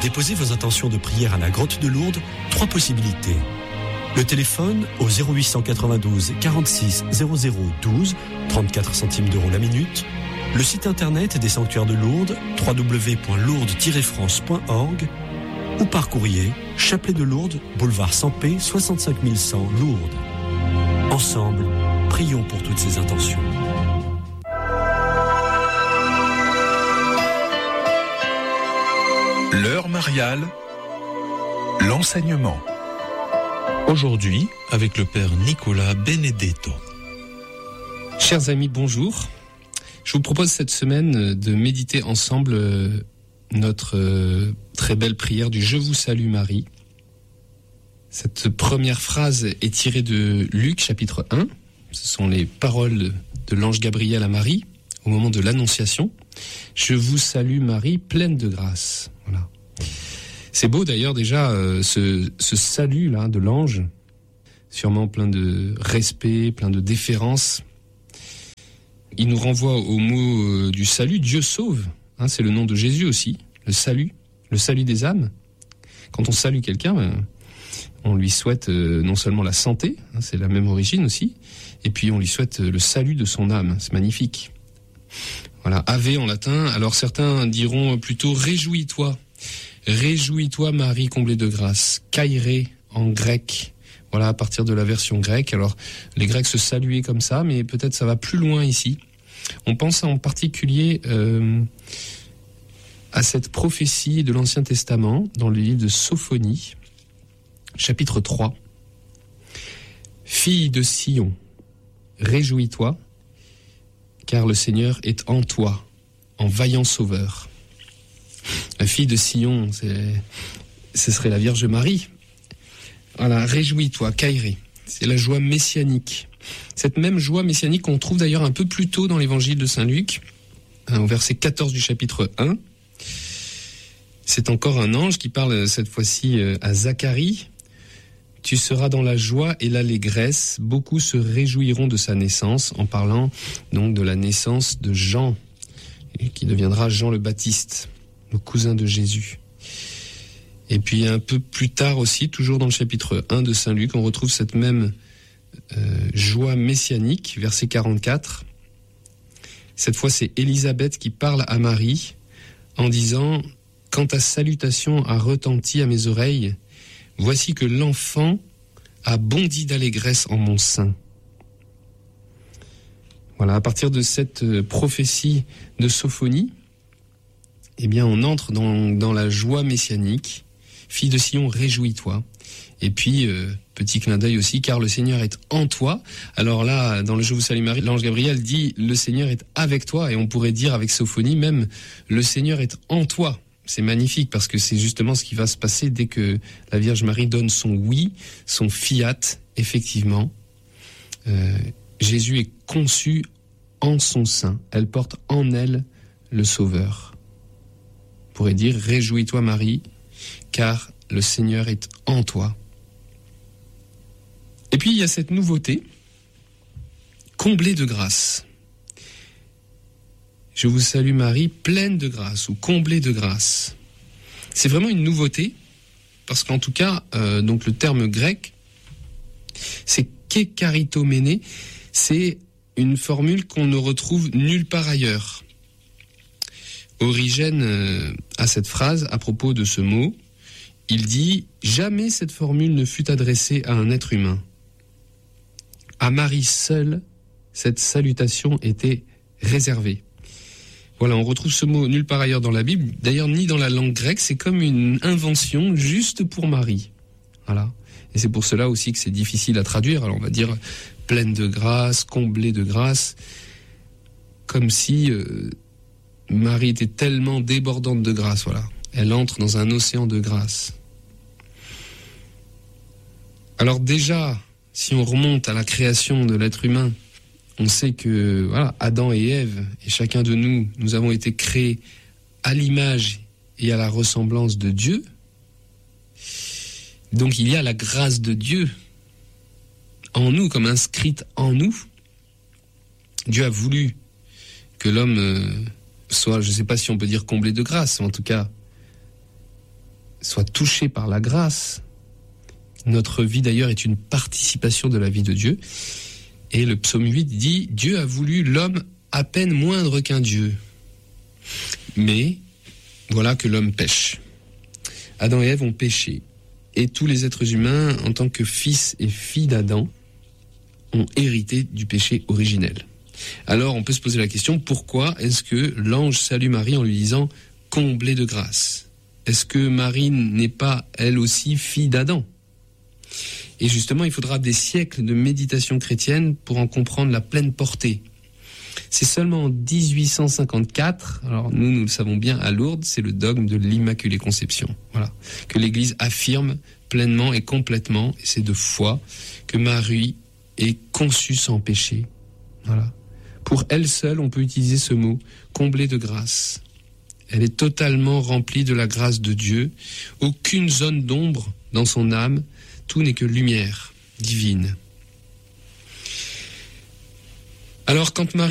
déposer vos intentions de prière à la grotte de Lourdes, 3 possibilités. Le téléphone au 0892 46 00 12, 34 centimes d'euros la minute. Le site internet des sanctuaires de Lourdes, www.lourdes-france.org, ou par courrier, Chapelet de Lourdes, boulevard Sampé, 65 100 Lourdes. Ensemble, prions pour toutes ces intentions. L'heure mariale, l'enseignement. Aujourd'hui, avec le Père Nicolas Benedetto. Chers amis, bonjour. Je vous propose cette semaine de méditer ensemble notre très belle prière du « Je vous salue Marie ». Cette première phrase est tirée de Luc, chapitre 1. Ce sont les paroles de l'ange Gabriel à Marie au moment de l'Annonciation. « Je vous salue Marie, pleine de grâce ». Voilà. C'est beau d'ailleurs déjà ce salut-là de l'ange, sûrement plein de respect, plein de déférence. Il nous renvoie au mot du salut, Dieu sauve, hein, c'est le nom de Jésus aussi, le salut des âmes. Quand on salue quelqu'un, on lui souhaite non seulement la santé, hein, c'est la même origine aussi, et puis on lui souhaite le salut de son âme, c'est magnifique. Voilà, Ave en latin, alors certains diront plutôt réjouis-toi. Réjouis-toi Marie comblée de grâce. Kairé en grec. Voilà, à partir de la version grecque. Alors, les Grecs se saluaient comme ça, mais peut-être ça va plus loin ici. On pense en particulier à cette prophétie de l'Ancien Testament dans le livre de Sophonie, chapitre 3. Fille de Sion, réjouis-toi, car le Seigneur est en toi, en vaillant sauveur. La fille de Sion, ce serait la Vierge Marie. Voilà, réjouis-toi, Kairé. C'est la joie messianique. Cette même joie messianique qu'on trouve d'ailleurs un peu plus tôt dans l'évangile de Saint Luc, au verset 14 du chapitre 1. C'est encore un ange qui parle cette fois-ci à Zacharie. Tu seras dans la joie et l'allégresse. Beaucoup se réjouiront de sa naissance, en parlant donc de la naissance de Jean, qui deviendra Jean le Baptiste, le cousin de Jésus. Et puis un peu plus tard aussi, toujours dans le chapitre 1 de Saint Luc, on retrouve cette même joie messianique, verset 44. Cette fois, c'est Élisabeth qui parle à Marie en disant « Quand ta salutation a retenti à mes oreilles, voici que l'enfant a bondi d'allégresse en mon sein. » Voilà, à partir de cette prophétie de Sophonie, eh bien, on entre dans la joie messianique. Fille de Sion, réjouis-toi. Et puis, petit clin d'œil aussi, car le Seigneur est en toi. Alors là, dans le Je vous salue Marie, l'ange Gabriel dit, le Seigneur est avec toi. Et on pourrait dire avec Sophonie même, le Seigneur est en toi. C'est magnifique parce que c'est justement ce qui va se passer dès que la Vierge Marie donne son oui, son fiat, effectivement. Jésus est conçu en son sein. Elle porte en elle le Sauveur. On pourrait dire, réjouis-toi Marie, car le Seigneur est en toi. Et puis il y a cette nouveauté, comblée de grâce. Je vous salue Marie, pleine de grâce, ou comblée de grâce. C'est vraiment une nouveauté, parce qu'en tout cas, donc le terme grec, c'est kekaritomene, c'est une formule qu'on ne retrouve nulle part ailleurs. Origène a cette phrase à propos de ce mot. Il dit « Jamais cette formule ne fut adressée à un être humain. À Marie seule, cette salutation était réservée. » Voilà, on retrouve ce mot nulle part ailleurs dans la Bible, d'ailleurs ni dans la langue grecque, c'est comme une invention juste pour Marie. Voilà. Et c'est pour cela aussi que c'est difficile à traduire. Alors on va dire pleine de grâce, comblée de grâce, comme si Marie était tellement débordante de grâce, voilà. Elle entre dans un océan de grâce. Alors déjà, si on remonte à la création de l'être humain, on sait que voilà, Adam et Ève, et chacun de nous, nous avons été créés à l'image et à la ressemblance de Dieu. Donc il y a la grâce de Dieu en nous, comme inscrite en nous. Dieu a voulu que l'homme soit, je ne sais pas si on peut dire comblé de grâce, en tout cas soit touchée par la grâce. Notre vie d'ailleurs est une participation de la vie de Dieu. Et le psaume 8 dit « Dieu a voulu l'homme à peine moindre qu'un Dieu. » Mais voilà que l'homme pêche. Adam et Ève ont péché. Et tous les êtres humains, en tant que fils et filles d'Adam, ont hérité du péché originel. Alors on peut se poser la question, pourquoi est-ce que l'ange salue Marie en lui disant « comblée de grâce » ? Est-ce que Marie n'est pas, elle aussi, fille d'Adam ? Et justement, il faudra des siècles de méditation chrétienne pour en comprendre la pleine portée. C'est seulement en 1854, alors nous le savons bien, à Lourdes, c'est le dogme de l'Immaculée Conception, voilà, que l'Église affirme pleinement et complètement, et c'est de foi, que Marie est conçue sans péché. Voilà. Pour elle seule, on peut utiliser ce mot, comblée de grâce. Elle est totalement remplie de la grâce de Dieu, aucune zone d'ombre dans son âme, tout n'est que lumière divine. Alors quand Marie